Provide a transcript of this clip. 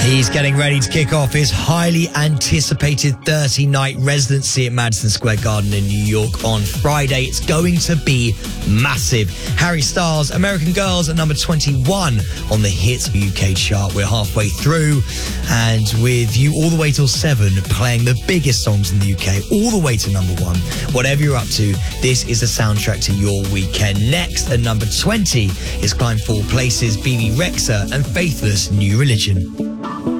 He's getting ready to kick off his highly anticipated 30-night residency at Madison Square Garden in New York on Friday. It's going to be massive. Harry Styles, American Girls at number 21 on the hit UK chart. We're halfway through, and with you all the way till 7, playing the biggest songs in the UK, all the way to number 1. Whatever you're up to, this is the soundtrack to your weekend. Next, at number 20, is climbed 4 places, BB Rexha and Faithless, New Religion.